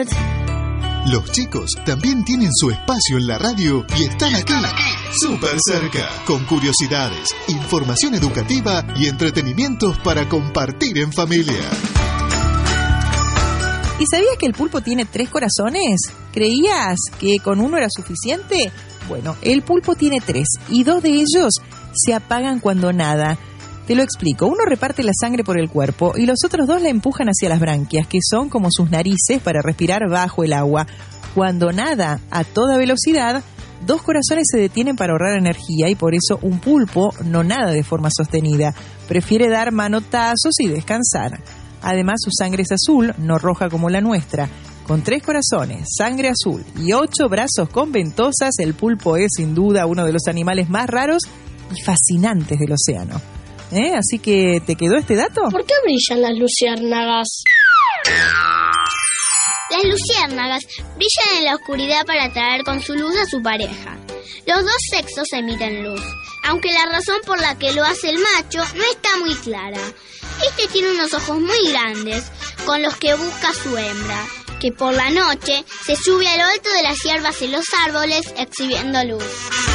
Los chicos también tienen su espacio en la radio y están aquí, súper cerca, con curiosidades, información educativa y entretenimientos para compartir en familia. ¿Y sabías que el pulpo tiene 3 corazones? ¿Creías que con uno era suficiente? Bueno, el pulpo tiene 3 y 2 de ellos se apagan cuando nada. Te lo explico. Uno reparte la sangre por el cuerpo y los otros 2 la empujan hacia las branquias, que son como sus narices para respirar bajo el agua. Cuando nada a toda velocidad, 2 corazones se detienen para ahorrar energía y por eso un pulpo no nada de forma sostenida. Prefiere dar manotazos y descansar. Además, su sangre es azul, no roja como la nuestra. Con 3 corazones, sangre azul y 8 brazos con ventosas, el pulpo es sin duda uno de los animales más raros y fascinantes del océano. Así que, ¿te quedó este dato? ¿Por qué brillan las luciérnagas? Las luciérnagas brillan en la oscuridad para atraer con su luz a su pareja. Los 2 sexos emiten luz, aunque la razón por la que lo hace el macho no está muy clara. Este tiene unos ojos muy grandes, con los que busca a su hembra, que por la noche se sube a lo alto de las hierbas en los árboles exhibiendo luz.